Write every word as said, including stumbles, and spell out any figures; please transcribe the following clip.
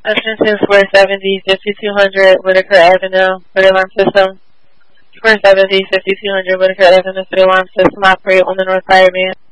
Attention four seventy, fifty-two hundred Whitaker Avenue for the alarm system. four seventy, fifty-two hundred Whitaker Avenue for the alarm system. Operate on the North Fire Main.